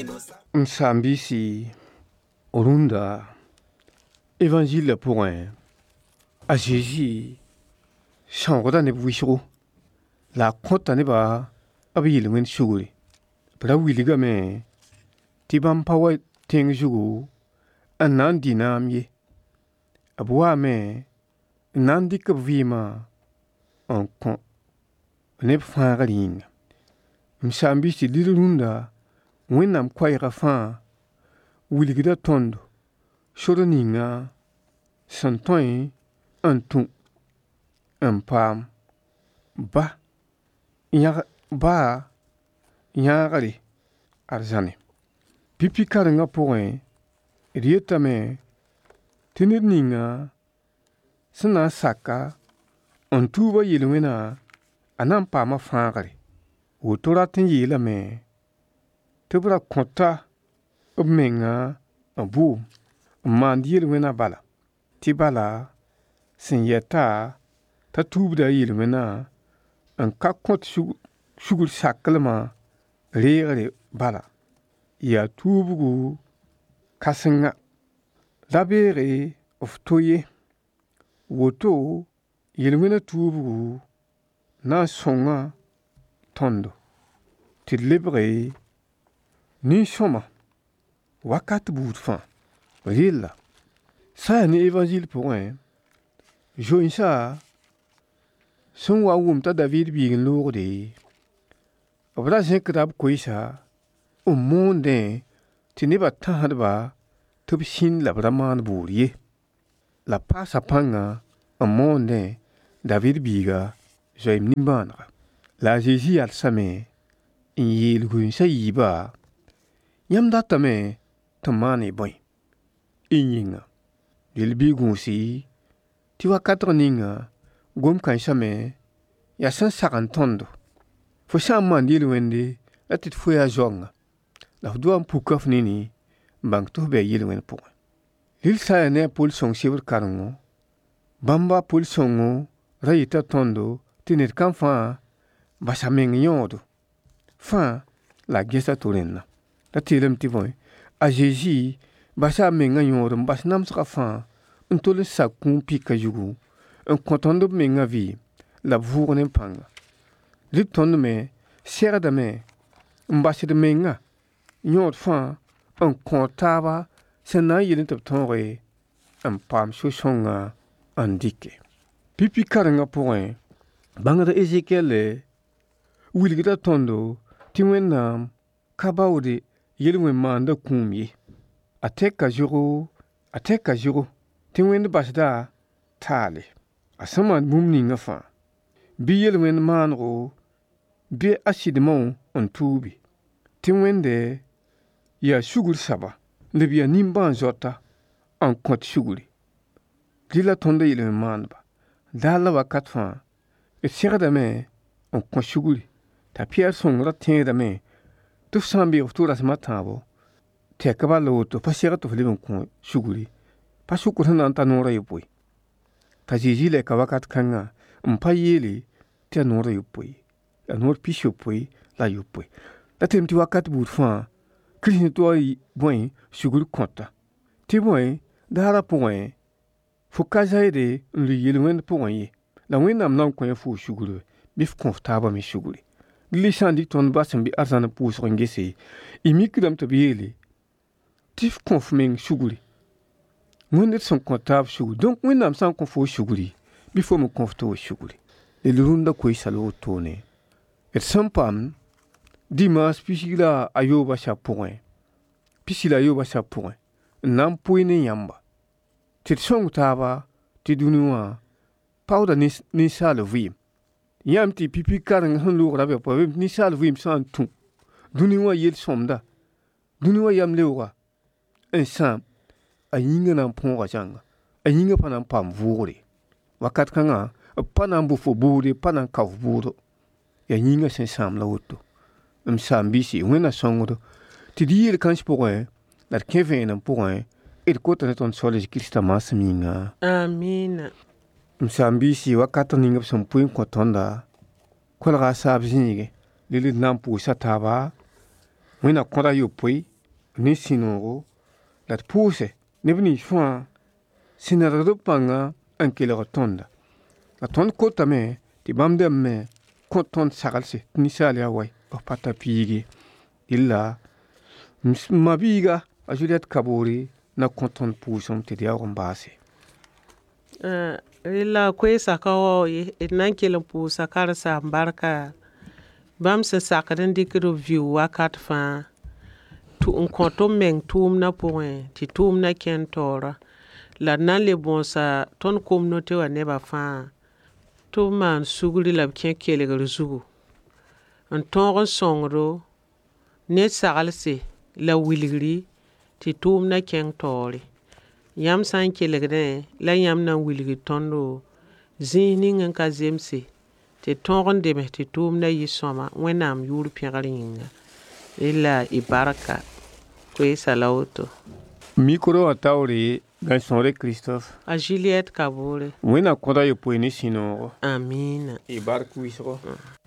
Msambisi Orunda Évangile pour un à Jésus Changoda ne bouchero la compte ne ba abil wen shuguri pra wiliga me tibam pawa teng jugu anan dinam ye abwa me nandi ka vima en con ne fangaling Msambisi Lirunda Wenam kwaira fa wiligida tondo shoroninga santoin antu ampam ba nyagari arzane pipi karanga point rietame tinirninga sana saka antuba yelwena anampa ma fangari wotoratin yelame tebra konta menga abu mandiel wena bala tibala sinyata tatubda yel wena an kakot shugur sakalma reere bala ya tubugu kasinga labere of toye woto yel wena tubugu na songa tondo tilibre ni soma wakat bout fin rilla ça un évangile pour un join ça son wa ta David bi lourde obra c'est que quoi ça au monde tu n'es pas tant de ba tu bisin la braman bourier la passe à panga au monde David biga joim nimbandra la Jésus al samé il gun sa yiba yam datame tamani boy inyinga dilbi gunsi tiwa katroninga gom kan shame ya san sarantondo fo shamman dilwende atit fo ya jonga la doam pukaf nini bang to be yilwen po lil sa ne pol song sibur karango bamba pol songo rayita tondo tinir kan fa basameng yodo fa la gesa torenna la tilem ti voy a Jésus basa menga yorum bas nam ska fa untole sa kumpi ka jugu un kontondo menga vi la vourne panga lipton me sera da me mbasi de menga yod fa un kontaba sena yidin top tonre un pam shonga andike pipi karanga point banga de Ezekiel wilgida tondo tiwenam kabawde yelwen manda kumye ateka juro tiwen basda tale asama mumninga fa bi yelwen manro bi asidmon on tubi tiwende ya shugur saba le bi nimban jota en compte shuguri dila tonde yelwen manba dala wakat fa et sirada me on compte shuguri ta pierre son ratin da me tu sambi autour de matabo te kabalo to pasira to filibon ko shuguri pa shukuru nan ta nora yupui ta jijile kawakat kanga mpayeli te nora yupui ya nor pishupui la yupui ta temti wakat burfa krisni to boy shuguru konta ti boy dara point fukazaide li yelwen point la wenam nan ko fu shuguru bif confortable mi shuguri Glissandi ton bassin bi arzana pousse rengese imikdam to bieli tif confmeng shuguri mon son comptable shuguri donc wenam sans confo shuguri before me confto shuguri le lunda ko isalo tone et sampam dimas pisila ayoba sa point pisila ayoba sa point nam poine yamba tit song taba ti dunua pauda ni salo vim yam ti pipi karang han lu rabe po ni sal vim san tu duniwa yel somda duniwa yam lewa en sam ayinga nan pon ga janga ayinga panan pam vuri wakat kanga panan bu fo buri panan ka vuro ya yinga sen sam la woto sam bisi wena songo ti dir kan spoe la kevin nan point et kota ton soleil krista masminga Amin. Msambisi wakati ninga sompuin kotonda kolga sabzinige lili nampu sataba wina kora yopui ne sinogo la d pʋʋsɛ neb nins fãa sẽn nadgd b pãnga n kelg tõnda la tõnd kotame tɩ bãmb dãmbme kõ tõnd saglse tɩ ninsaal yaa wa b pa ta piige dɩlla ma-biiga a Juliet Kabore na kõ tõnd pʋʋsem tɩ d yaoog n baase. Rɩla koeesa ka wao ye d na n kell n pʋʋsa karesa n barka bãmb sẽn sakd n dɩkd b vɩʋ wakat fãa n kõ tɩ b meng tʋʋmdã pʋgẽ tɩ tʋʋmdã kẽnd taoora la d na n le bõosa tõnd komno tɩ wa nebã fãa tɩ b maan sugri la b kẽ kelgr zugu n tõog n sõngdo ne saglse la wilgri tɩ tʋʋmdã kẽng taoore. Yãmb sã n kelgdẽ la yãmb na n wilgd tõndo zĩis ning n ka zemse tɩ tõog n demes tɩ tʋʋmdã yɩ sõma Wẽnnaam yʋʋr pẽgr yĩnga. Rɩla y barka koeesa la woto. Mikro wã taoore gãn-sõore Christophe A Juliet Kabore. Wẽnna kõda yopoe ne sũ-noogo. Amiina. Y bark wɩsgo.